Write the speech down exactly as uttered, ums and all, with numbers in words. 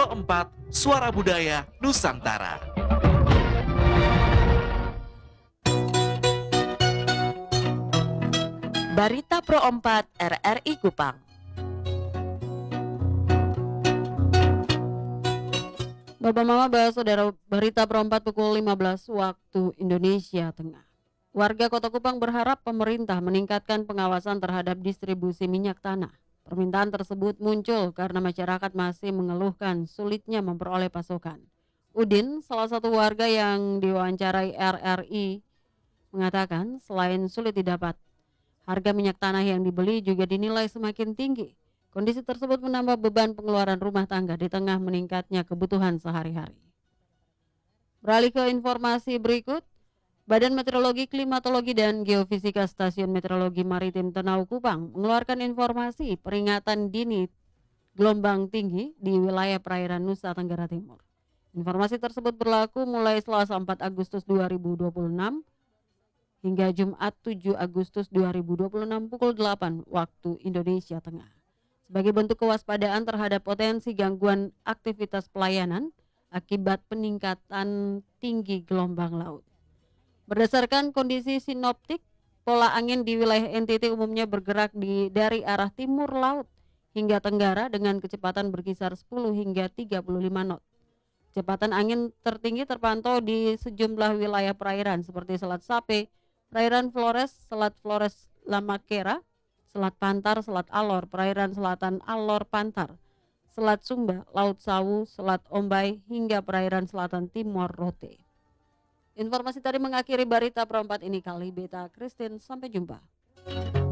Pro empat, Suara Budaya Nusantara. Barita Pro empat R R I Kupang. Bapak Mama bahas saudara Barita Pro empat pukul lima belas waktu Indonesia Tengah. Warga Kota Kupang berharap pemerintah meningkatkan pengawasan terhadap distribusi minyak tanah. Permintaan tersebut muncul karena masyarakat masih mengeluhkan sulitnya memperoleh pasokan. Udin, salah satu warga yang diwawancarai R R I, mengatakan selain sulit didapat, harga minyak tanah yang dibeli juga dinilai semakin tinggi. Kondisi tersebut menambah beban pengeluaran rumah tangga di tengah meningkatnya kebutuhan sehari-hari. Beralih ke informasi berikut, Badan Meteorologi, Klimatologi, dan Geofisika Stasiun Meteorologi Maritim Tenau Kupang mengeluarkan informasi peringatan dini gelombang tinggi di wilayah perairan Nusa Tenggara Timur. Informasi tersebut berlaku mulai Selasa empat Agustus dua ribu dua puluh enam hingga Jumat tujuh Agustus dua ribu dua puluh enam pukul delapan waktu Indonesia Tengah. Sebagai bentuk kewaspadaan terhadap potensi gangguan aktivitas pelayanan akibat peningkatan tinggi gelombang laut. Berdasarkan kondisi sinoptik, pola angin di wilayah N T T umumnya bergerak di dari arah timur laut hingga tenggara dengan kecepatan berkisar sepuluh hingga tiga puluh lima knot. Kecepatan angin tertinggi terpantau di sejumlah wilayah perairan seperti Selat Sape, perairan Flores, Selat Flores Lamakera, Selat Pantar, Selat Alor, perairan selatan Alor Pantar, Selat Sumba, Laut Sawu, Selat Ombay, hingga perairan selatan Timor Rote. Informasi tadi mengakhiri Barita Pro empat ini kali Beta Christine. Sampai jumpa.